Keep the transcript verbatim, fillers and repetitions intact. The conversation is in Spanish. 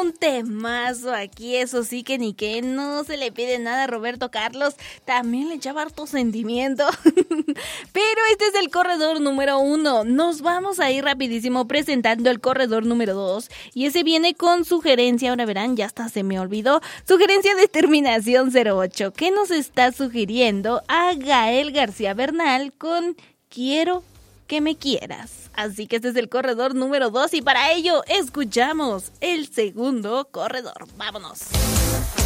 un temazo aquí, eso sí que ni que no se le pide nada a Roberto Carlos, también le echaba harto sentimiento. Pero este es el corredor número uno. Nos vamos a ir rapidísimo presentando el corredor número dos. Y ese viene con sugerencia, ahora verán, ya hasta se me olvidó. Sugerencia de terminación cero ocho. ¿Qué nos está sugiriendo a Gael García Bernal con Quiero que me quieras? Así que este es el corredor número dos y para ello escuchamos el segundo corredor. ¡Vámonos!